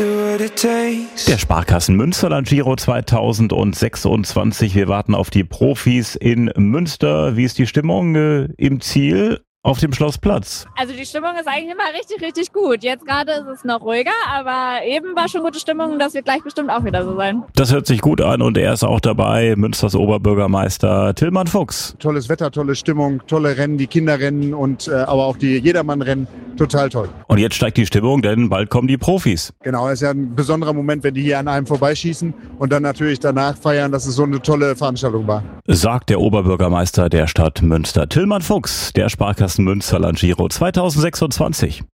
Der Sparkassen Münsterland Giro 2026. Wir warten auf die Profis in Münster. Wie ist die Stimmung im Ziel auf dem Schlossplatz? Also die Stimmung ist eigentlich immer richtig, richtig gut. Jetzt gerade ist es noch ruhiger, aber eben war schon gute Stimmung. Das wird gleich bestimmt auch wieder so sein. Das hört sich gut an und er ist auch dabei, Münsters Oberbürgermeister Tillmann Fuchs. Tolles Wetter, tolle Stimmung, tolle Rennen, die Kinderrennen und aber auch die Jedermann-Rennen. Total toll. Und jetzt steigt die Stimmung, denn bald kommen die Profis. Genau, es ist ja ein besonderer Moment, wenn die hier an einem vorbeischießen und dann natürlich danach feiern, dass es so eine tolle Veranstaltung war. Sagt der Oberbürgermeister der Stadt Münster, Tillmann Fuchs, der Sparkassen Münsterland Giro 2026.